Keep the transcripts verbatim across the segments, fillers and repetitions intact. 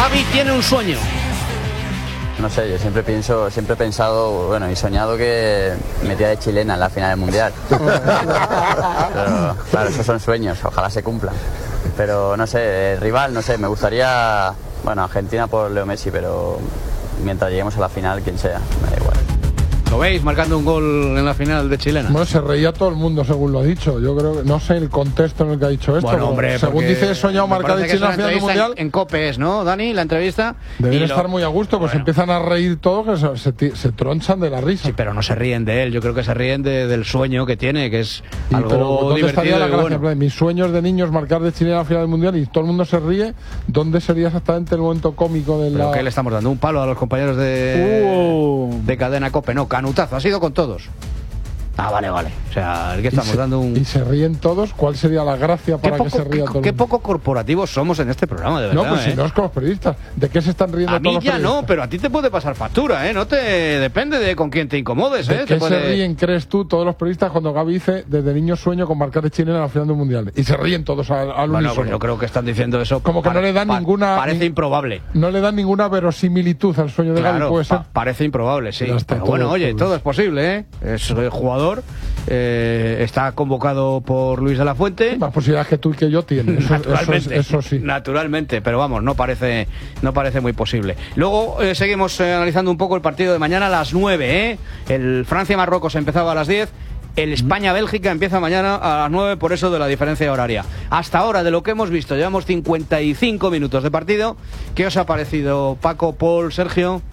Gavi tiene un sueño. No sé, yo siempre pienso, siempre he pensado, bueno, y soñado que metía de chilena en la final del Mundial. Pero, claro, esos son sueños, ojalá se cumplan. Pero no sé, rival, no sé, me gustaría, bueno, Argentina por Leo Messi, pero mientras lleguemos a la final, quien sea, me da igual. ¿Lo veis marcando un gol en la final de chilena? Bueno, se reía todo el mundo según lo ha dicho. Yo creo que no sé el contexto en el que ha dicho esto. Bueno, hombre, según dice, he soñado marcar de Chile en la final del Mundial. En, en Copes, ¿no, Dani? La entrevista. Deben y estar lo... muy a gusto, pues bueno. Empiezan a reír todo, que se, se, se tronchan de la risa. Sí, pero no se ríen de él. Yo creo que se ríen de, del sueño que tiene, que es y, algo pero, ¿dónde divertido estaría la gracia? Bueno. Mis sueños de niños marcar de Chile en la final del Mundial y todo el mundo se ríe. ¿Dónde sería exactamente el momento cómico de la...? ¿Qué le estamos dando? ¿Un palo a los compañeros de, uh. de Cadena Cope? No, canutazo. Ha sido con todos. Ah, vale, vale. O sea, el que estamos se, dando un... ¿Y se ríen todos? ¿Cuál sería la gracia para poco, que se ría qué, todo el Qué mundo? poco corporativos somos en este programa, de verdad. No, pues ¿eh? si no es con los periodistas. ¿De qué se están riendo a todos mí los ya periodistas? no, pero a ti te puede pasar factura, ¿eh? No te... Depende de con quién te incomodes, ¿eh? ¿De qué te puede... se ríen, crees tú, todos los periodistas cuando Gavi dice desde niño sueño con marcar de Chile en la final del Mundial? Y se ríen todos al, al Bueno, unísono. pues yo creo que están diciendo eso. Como que no le dan ninguna... Parece ni, improbable. No le dan ninguna verosimilitud al sueño de claro, Gavi, puede ser. Pa parece improbable, sí. Pero, pero todo, bueno, oye, todo, todo es posible, ¿eh? Es el jugador, eh, está convocado por Luis de la Fuente. Más posibilidades que tú y que yo tiene. Eso, naturalmente, eso, es, eso sí. Naturalmente, pero vamos, no parece, no parece muy posible. Luego eh, seguimos eh, analizando un poco el partido de mañana a las nueve, ¿eh? El Francia-Marruecos empezaba a las diez. El España-Bélgica empieza mañana a las nueve, por eso de la diferencia horaria. Hasta ahora, de lo que hemos visto, llevamos cincuenta y cinco minutos de partido. ¿Qué os ha parecido, Paco, Paul, Sergio?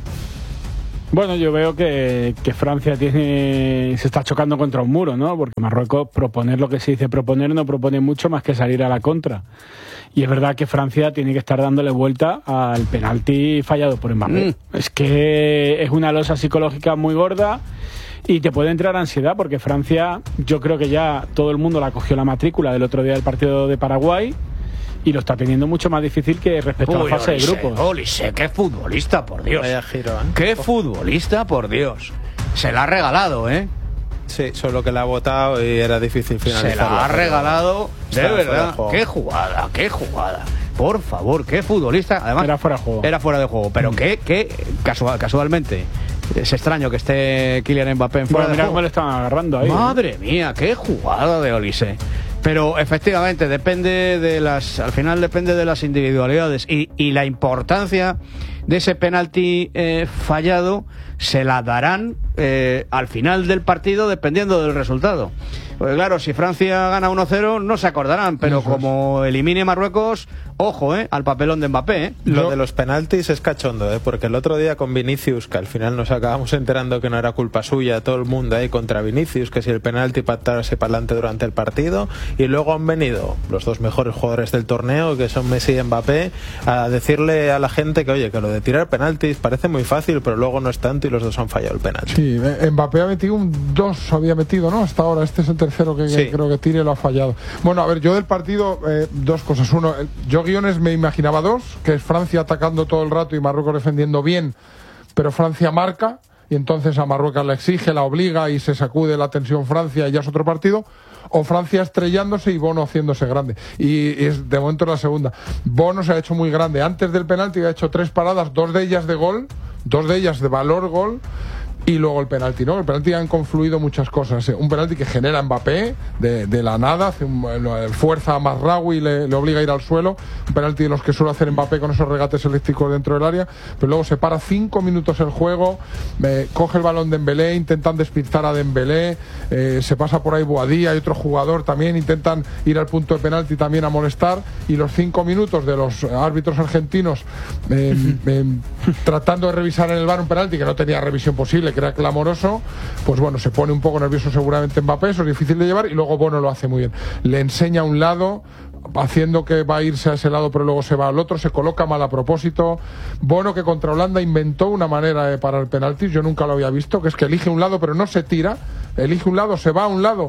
Bueno, yo veo que, que Francia tiene se está chocando contra un muro, ¿no? Porque Marruecos, proponer lo que se dice proponer, no propone mucho más que salir a la contra. Y es verdad que Francia tiene que estar dándole vuelta al penalti fallado por Mbappé. Mm. Es que es una losa psicológica muy gorda y te puede entrar ansiedad, porque Francia, yo creo que ya todo el mundo la cogió la matrícula del otro día del partido de Paraguay y lo está teniendo mucho más difícil que respecto Uy, a la fase Olise, de grupos. Olise, qué futbolista, por Dios. Vaya giro, ¿eh? Qué futbolista, por Dios. Se la ha regalado, ¿eh? Sí, solo que la ha botado y era difícil finalizar. Se la ha regalado, de verdad. De qué jugada, qué jugada. Por favor, qué futbolista. Además, era fuera de juego. Era fuera de juego, pero mm. qué, qué casual, casualmente. Es extraño que esté Kylian Mbappé en fuera bueno, de mira juego. cómo le estaban agarrando ahí. Madre ¿eh? mía, qué jugada de Olise. Pero efectivamente depende de las, al final depende de las individualidades y, y la importancia de ese penalti eh, fallado se la darán eh, al final del partido dependiendo del resultado. Pues claro, si Francia gana uno cero no se acordarán, pero Uf, como elimine Marruecos, ojo, eh, al papelón de Mbappé. Eh. Lo de los penaltis es cachondo, eh, porque el otro día con Vinicius, que al final nos acabamos enterando que no era culpa suya, todo el mundo ahí contra Vinicius, que si el penalti patarse para adelante durante el partido, y luego han venido los dos mejores jugadores del torneo, que son Messi y Mbappé, a decirle a la gente que oye, que lo de tirar penaltis parece muy fácil, pero luego no es tanto y los dos han fallado el penalti. Sí, Mbappé ha metido un dos, había metido, ¿no? Hasta ahora, este es el tercero que, sí. que creo que tire, lo ha fallado. Bueno, a ver, yo del partido, eh, dos cosas. Uno, yo guiones me imaginaba dos, que es Francia atacando todo el rato y Marruecos defendiendo bien, pero Francia marca y entonces a Marruecos la exige, la obliga y se sacude la tensión Francia y ya es otro partido. O Francia estrellándose y Bono haciéndose grande. Y, y es, de momento es la segunda. Bono se ha hecho muy grande. Antes del penalti ha hecho tres paradas, dos de ellas de gol, dos de ellas de valor gol. Y luego el penalti, ¿no? El penalti han confluido muchas cosas. Un penalti que genera Mbappé de, de la nada, hace un, fuerza a Mazraoui y le, le obliga a ir al suelo. Un penalti de los que suele hacer Mbappé con esos regates eléctricos dentro del área. Pero luego se para cinco minutos el juego, eh, coge el balón de Dembélé, intentan despistar a Dembélé, eh, se pasa por ahí Boadilla y otro jugador también, intentan ir al punto de penalti también a molestar. Y los cinco minutos de los árbitros argentinos eh, eh, tratando de revisar en el V A R un penalti que no tenía revisión posible, que era clamoroso, pues bueno, se pone un poco nervioso seguramente Mbappé, eso es difícil de llevar, y luego Bono lo hace muy bien. Le enseña a un lado, haciendo que va a irse a ese lado, pero luego se va al otro, se coloca mal a propósito. Bono, que contra Holanda inventó una manera de parar penaltis, yo nunca lo había visto, que es que elige un lado, pero no se tira, elige un lado, se va a un lado,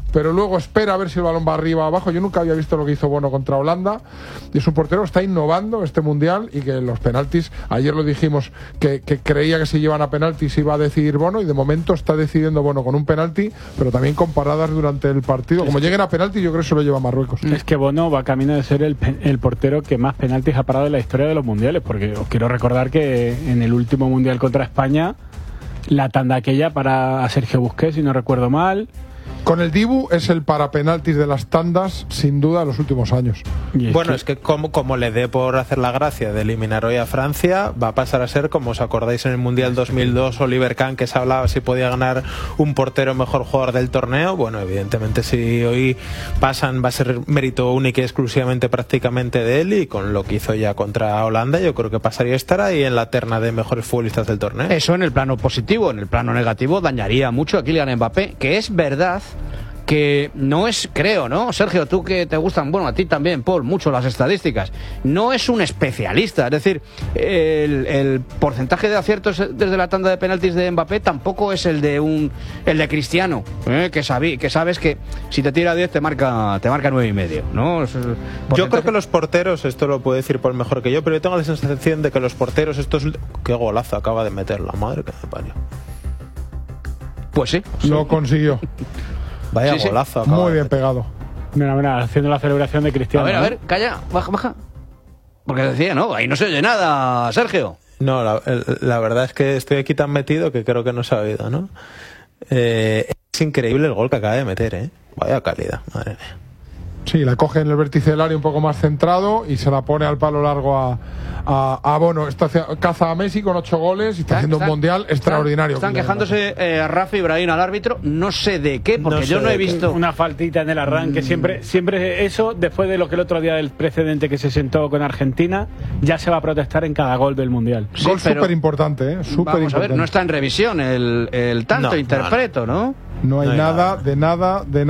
pero luego espera a ver si el balón va arriba o abajo. Yo nunca había visto lo que hizo Bono contra Holanda, y su portero está innovando este mundial, y que los penaltis, ayer lo dijimos, que, que creía que si llevan a penaltis iba a decidir Bono, y de momento está decidiendo Bono con un penalti, pero también con paradas durante el partido. Como lleguen a penalti, yo creo que se lo lleva Marruecos. Es que Bono va camino de ser el, el portero que más penaltis ha parado en la historia de los mundiales, porque os quiero recordar que en el último mundial contra España, la tanda aquella para a Sergio Busquets, si no recuerdo mal. Con el Dibu es el para penaltis de las tandas, sin duda, en los últimos años. Es bueno, que... es que como, como le dé por hacer la gracia de eliminar hoy a Francia, va a pasar a ser, como os acordáis en el Mundial dos mil dos, Oliver Kahn, que se hablaba si podía ganar un portero mejor jugador del torneo. Bueno, evidentemente si hoy pasan, va a ser mérito único y exclusivamente prácticamente de él, y con lo que hizo ya contra Holanda, yo creo que pasaría a estar ahí en la terna de mejores futbolistas del torneo. Eso en el plano positivo. En el plano negativo dañaría mucho a Kylian Mbappé, que es verdad que no es, creo, ¿no? Sergio, tú que te gustan, bueno, a ti también, Paul, mucho las estadísticas, no es un especialista, es decir, el, el porcentaje de aciertos desde la tanda de penaltis de Mbappé tampoco es el de un el de Cristiano, ¿eh? que, sabí, que sabes que si te tira diez te marca te marca nueve y medio, ¿no? Es porcentaje... Yo creo que los porteros, esto lo puede decir Paul mejor que yo, pero yo tengo la sensación de que los porteros, estos, qué golazo acaba de meter, la madre que me parió. Pues sí, lo consiguió. Vaya sí, golazo. Sí. Muy bien pegado. Mira, mira, haciendo la celebración de Cristiano. A ver, a ver, calla, baja, baja. Porque decía, no, ahí no se oye nada, Sergio. No, la, la verdad es que estoy aquí tan metido que creo que no se ha oído, ¿no? Eh, es increíble el gol que acaba de meter, ¿eh? Vaya calidad, madre mía. Sí, la coge en el vértice del área un poco más centrado y se la pone al palo largo a, a, a Bono. Está, caza a Messi con ocho goles y está, está haciendo están, un mundial están, extraordinario. Están quejándose eh, Rafa Ibrahim al árbitro, no sé de qué, porque no yo no he visto... Una faltita en el arranque, mm. siempre, siempre eso, después de lo que el otro día del precedente que se sentó con Argentina, ya se va a protestar en cada gol del mundial. Sí, gol súper importante, ¿eh? Súper vamos importante. A ver, no está en revisión el, el tanto, no, interpreto, ¿no? No hay, no hay nada, nada, de nada, de nada.